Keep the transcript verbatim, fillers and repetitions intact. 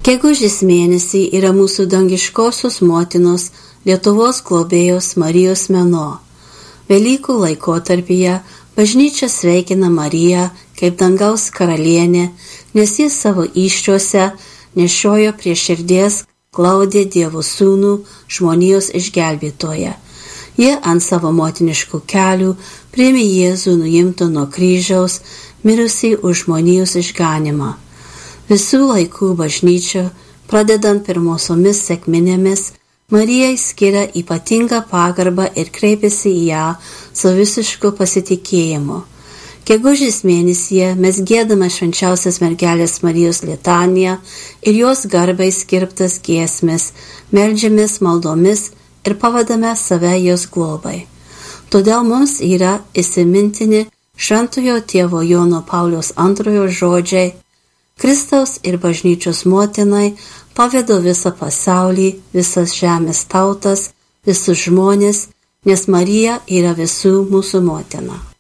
Gegužės mėnesį yra mūsų dangiškosios motinos Lietuvos globėjos Marijos mėnuo. Velykų laikotarpyje bažnyčia sveikina Mariją kaip dangaus karalienė, nes jis savo įsčiuose nešiojo prie širdies glaudė Dievo sūnų žmonijos išgelbėtoją. Jie ant savo motiniškų kelių priėmė Jėzų nuimtą nuo kryžiaus, mirusį už žmonijos išganimą. Visų laikų bažnyčia, pradedant pirmosiomis sekminėmis, Marijai skiria ypatingą pagarbą ir kreipiasi į ją su visišku pasitikėjimu. Gegužės mėnesyje mes giedame švenčiausios mergelės Marijos litaniją ir jos garbai skirptas giesmes, meldžiamės maldomis ir pavadame save jos globai. Todėl mums yra įsimintini šventojo tėvo Jono Pauliaus antrojo žodžiai: Kristaus ir bažnyčios motinai pavedu visą pasaulį, visas žemės tautas, visus žmonės, nes Marija yra visų mūsų motina.